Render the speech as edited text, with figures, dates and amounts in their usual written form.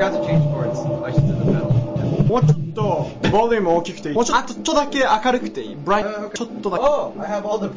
forgot to change chords. I just did the pedal. もうちょっとボリューム大きくていい。もうちょっとだけ明るくていい。ブライト、ちょっとだけ。 Oh, I have all the